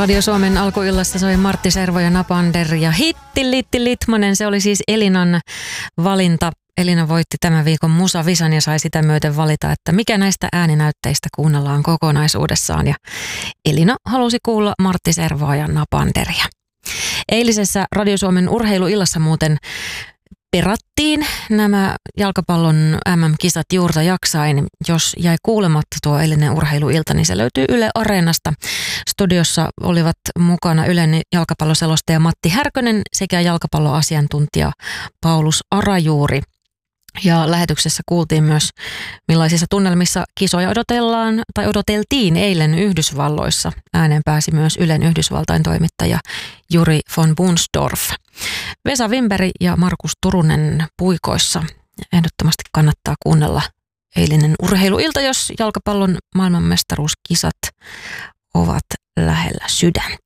Radio Suomen alkuillassa soi Martti Servo ja Napander ja Hitti Litti Litmanen. Se oli siis Elinan valinta. Elina voitti tämän viikon Musavisan ja sai sitä myöten valita, että mikä näistä ääninäytteistä kuunnellaan kokonaisuudessaan. Ja Elina halusi kuulla Martti Servoa ja Napanderia. Eilisessä Radio Suomen urheiluillassa muuten perattiin nämä jalkapallon MM-kisat juurta jaksain. Jos jäi kuulematta tuo eilinen urheiluilta, niin se löytyy Yle Areenasta. Studiossa olivat mukana Ylen jalkapalloselostaja Matti Härkönen sekä jalkapalloasiantuntija Paulus Arajuuri. Ja lähetyksessä kuultiin myös, millaisissa tunnelmissa kisoja odoteltiin eilen Yhdysvalloissa. Ääneen pääsi myös Ylen Yhdysvaltain toimittaja Juri von Bunsdorf. Vesa Wimberg ja Markus Turunen puikoissa. Ehdottomasti kannattaa kuunnella eilinen urheiluilta, jos jalkapallon maailmanmestaruuskisat ovat lähellä sydäntä.